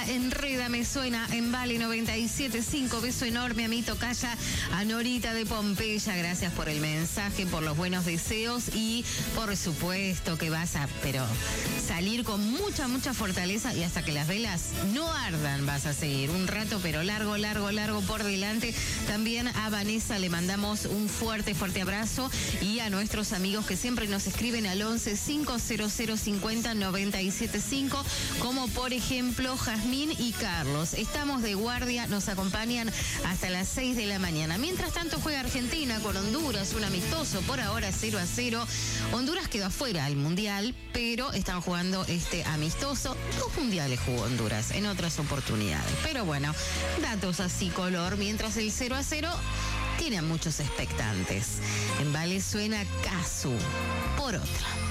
Enrédame suena en Vale 97.5. Beso enorme a mi tocaya, a Norita de Pompeya. Gracias por el mensaje, por los buenos deseos y por supuesto que vas a salir con mucha fortaleza y hasta que las velas no ardan vas a seguir un rato, pero largo por delante. También a Vanessa le mandamos un fuerte abrazo y a nuestros amigos que siempre nos escriben al 11 500 50 975, como por ejemplo Jazmín y Carlos. Estamos de guardia, nos acompañan hasta las 6 de la mañana. Mientras tanto juega Argentina con Honduras, un amistoso, por ahora 0-0. Honduras quedó afuera del Mundial, pero están jugando este amistoso. 2 mundiales jugó Honduras en otras oportunidades. Pero bueno, datos así color, mientras el 0-0 tiene a muchos expectantes. En Vale suena Casu por otra.